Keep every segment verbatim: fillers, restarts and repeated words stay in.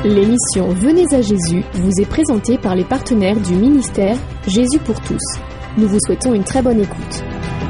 L'émission Venez à Jésus vous est présentée par les partenaires du ministère Jésus pour tous. Nous vous souhaitons une très bonne écoute.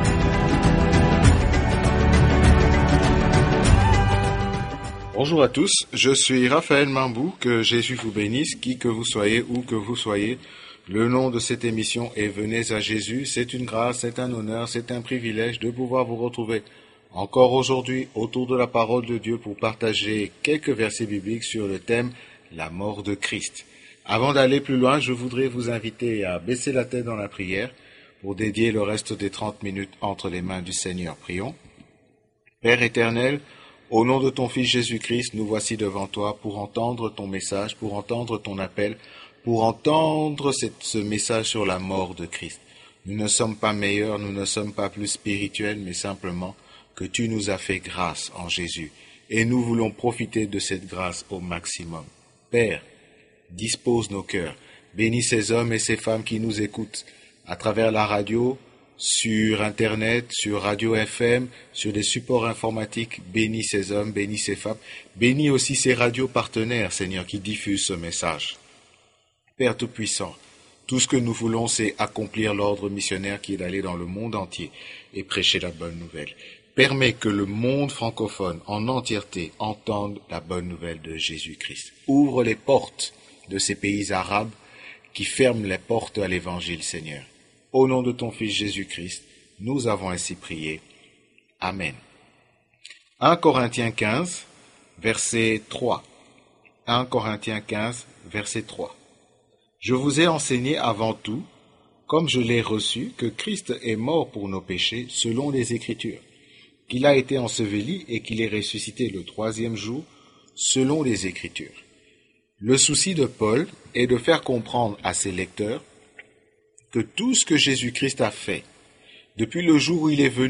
Bonjour à tous, je suis Raphaël Mambou, que Jésus vous bénisse, qui que vous soyez, où que vous soyez. Le nom de cette émission est Venez à Jésus. C'est une grâce, c'est un honneur, c'est un privilège de pouvoir vous retrouver encore aujourd'hui autour de la parole de Dieu pour partager quelques versets bibliques sur le thème « La mort de Christ ». Avant d'aller plus loin, je voudrais vous inviter à baisser la tête dans la prière pour dédier le reste des trente minutes entre les mains du Seigneur. Prions. Père éternel, au nom de ton Fils Jésus-Christ, nous voici devant toi pour entendre ton message, pour entendre ton appel, pour entendre cette, ce message sur la mort de Christ. Nous ne sommes pas meilleurs, nous ne sommes pas plus spirituels, mais simplement que tu nous as fait grâce en Jésus. Et nous voulons profiter de cette grâce au maximum. Père, dispose nos cœurs. Bénis ces hommes et ces femmes qui nous écoutent à travers la radio, sur Internet, sur Radio F M, sur des supports informatiques. Bénis ces hommes, bénis ces femmes. Bénis aussi ces radios partenaires, Seigneur, qui diffusent ce message. Père Tout-Puissant, tout ce que nous voulons, c'est accomplir l'ordre missionnaire qui est d'aller dans le monde entier et prêcher la bonne nouvelle. Permets que le monde francophone en entièreté entende la bonne nouvelle de Jésus-Christ. Ouvre les portes de ces pays arabes qui ferment les portes à l'évangile, Seigneur. Au nom de ton Fils Jésus-Christ, nous avons ainsi prié. Amen. un Corinthiens quinze, verset trois. un Corinthiens quinze, verset trois. Je vous ai enseigné avant tout, comme je l'ai reçu, que Christ est mort pour nos péchés selon les Écritures, qu'il a été enseveli et qu'il est ressuscité le troisième jour selon les Écritures. Le souci de Paul est de faire comprendre à ses lecteurs que tout ce que Jésus-Christ a fait depuis le jour où il est venu